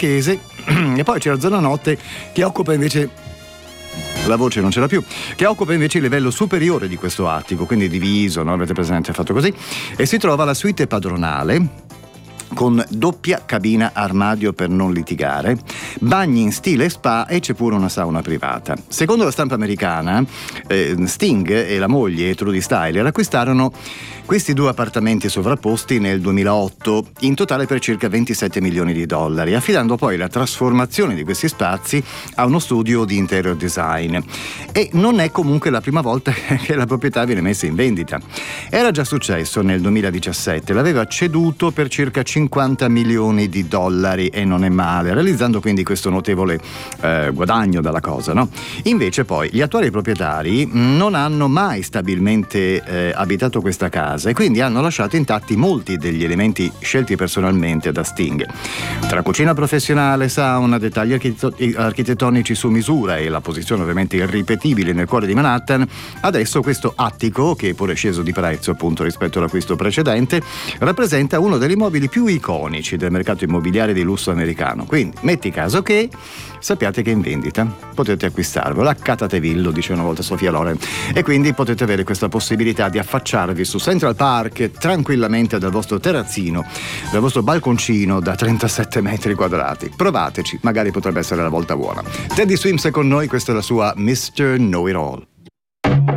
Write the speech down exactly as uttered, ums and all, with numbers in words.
Marchese. E poi c'è la zona notte che occupa invece, la voce non ce l'ha più, che occupa invece il livello superiore di questo attico, quindi diviso, no? Avete presente, fatto così, e si trova la suite padronale con doppia cabina armadio per non litigare, bagni in stile spa e c'è pure una sauna privata. Secondo la stampa americana, eh, Sting e la moglie Trudy Styler acquistarono questi due appartamenti sovrapposti nel duemilaotto, in totale per circa ventisette milioni di dollari, affidando poi la trasformazione di questi spazi a uno studio di interior design. E non è comunque la prima volta che la proprietà viene messa in vendita. Era già successo nel duemiladiciassette, l'aveva ceduto per circa cinquanta milioni di dollari, e non è male, realizzando quindi questo notevole eh, guadagno dalla cosa, no? Invece poi gli attuali proprietari non hanno mai stabilmente eh, abitato questa casa e quindi hanno lasciato intatti molti degli elementi scelti personalmente da Sting. Tra cucina professionale, sauna, dettagli architettonici su misura e la posizione ovviamente irripetibile nel cuore di Manhattan, adesso questo attico, che pure è sceso di prezzo appunto rispetto all'acquisto precedente, rappresenta uno degli immobili più iconici del mercato immobiliare di lusso americano. Quindi metti caso che sappiate che è in vendita, potete acquistarvelo, accatatevi, lo dice una volta Sofia Loren, e quindi potete avere questa possibilità di affacciarvi su Central Park tranquillamente dal vostro terrazzino, dal vostro balconcino da trentasette metri quadrati. Provateci, magari potrebbe essere la volta buona. Teddy Swims è con noi, questa è la sua mister Know It All.